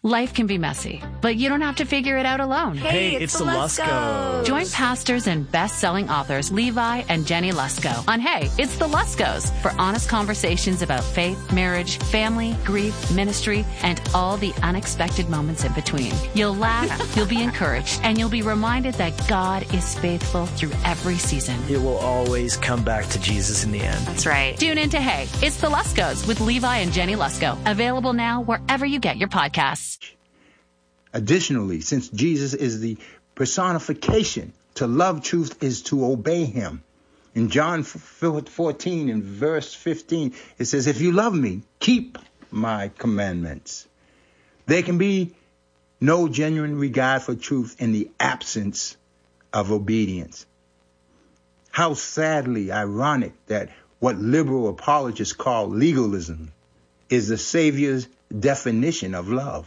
Life can be messy, but you don't have to figure it out alone. Hey, it's the Luskos. Join pastors and best-selling authors Levi and Jenny Lusko on Hey, It's the Luskos for honest conversations about faith, marriage, family, grief, ministry, and all the unexpected moments in between. You'll laugh, you'll be encouraged, and you'll be reminded that God is faithful through every season. It will always come back to Jesus in the end. That's right. Tune in to Hey, It's the Luskos with Levi and Jenny Lusko. Available now wherever you get your podcasts. Additionally, since Jesus is the personification, to love truth is to obey him. In John 14 and verse 15, it says, if you love me, keep my commandments. There can be no genuine regard for truth in the absence of obedience. How sadly ironic that what liberal apologists call legalism is the Savior's definition of love.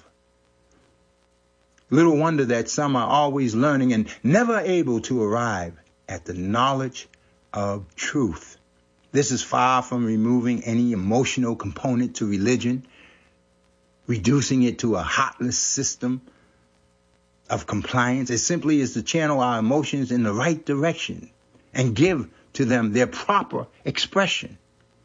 Little wonder that some are always learning and never able to arrive at the knowledge of truth. This is far from removing any emotional component to religion, reducing it to a heartless system of compliance. It simply is to channel our emotions in the right direction and give to them their proper expression.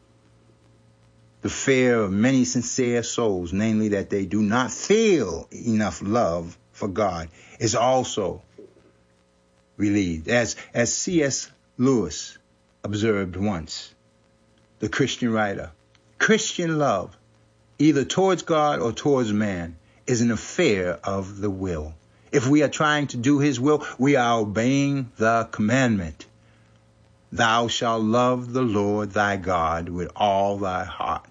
The fear of many sincere souls, namely that they do not feel enough love for God, is also relieved. As C.S. Lewis observed once, the Christian writer, Christian love, either towards God or towards man, is an affair of the will. If we are trying to do his will, we are obeying the commandment. Thou shalt love the Lord thy God with all thy heart,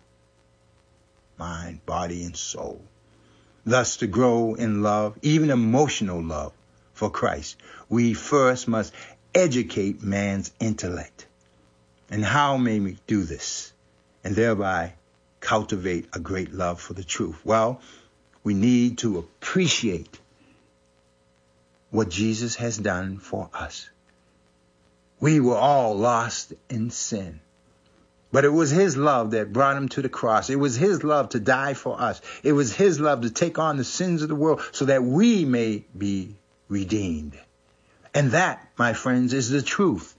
mind, body, and soul. Thus, to grow in love, even emotional love for Christ, we first must educate man's intellect. And how may we do this and thereby cultivate a great love for the truth? Well, we need to appreciate what Jesus has done for us. We were all lost in sin. But it was his love that brought him to the cross. It was his love to die for us. It was his love to take on the sins of the world so that we may be redeemed. And that, my friends, is the truth.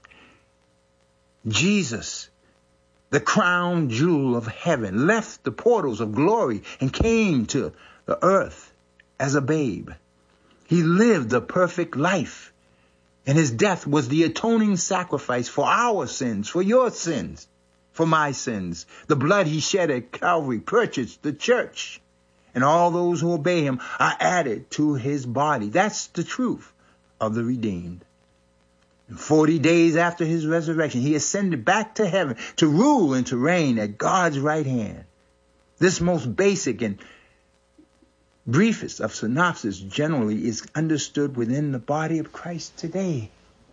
Jesus, the crown jewel of heaven, left the portals of glory and came to the earth as a babe. He lived a perfect life, and his death was the atoning sacrifice for our sins, for your sins, for my sins. The blood he shed at Calvary purchased the church, and all those who obey him are added to his body. That's the truth of the redeemed. And 40 days after his resurrection, he ascended back to heaven to rule and to reign at God's right hand. This most basic and briefest of synopsis generally is understood within the body of Christ today.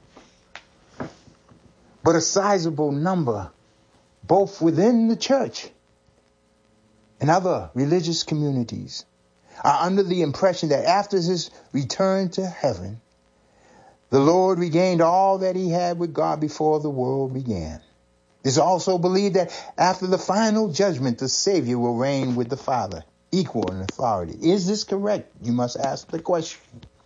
But a sizable number, both within the church and other religious communities, are under the impression that after his return to heaven, the Lord regained all that he had with God before the world began. It's also believed that after the final judgment, the Savior will reign with the Father, equal in authority. Is this correct? You must ask the question.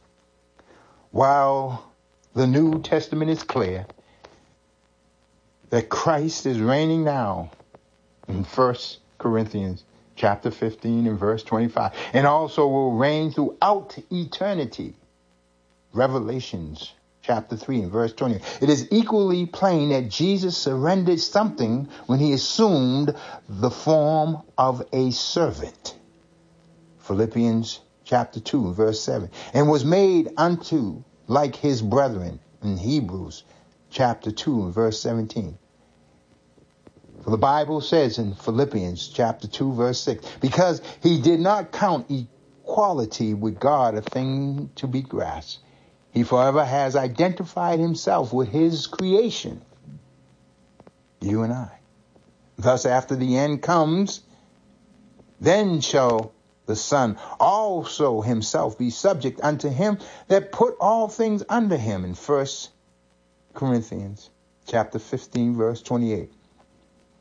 While the New Testament is clear that Christ is reigning now in 1 Corinthians chapter 15 and verse 25, and also will reign throughout eternity. Revelations chapter 3 and verse 20. It is equally plain that Jesus surrendered something when he assumed the form of a servant. Philippians chapter 2 and verse 7. And was made unto like his brethren in Hebrews chapter 2 and verse 17. For the Bible says in Philippians chapter 2 verse 6, because he did not count equality with God a thing to be grasped, he forever has identified himself with his creation, you and I. Thus, after the end comes, then shall the Son also himself be subject unto him that put all things under him, in 1 Corinthians chapter 15, verse 28.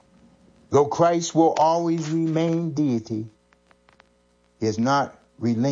Though Christ will always remain deity, he has not relinquished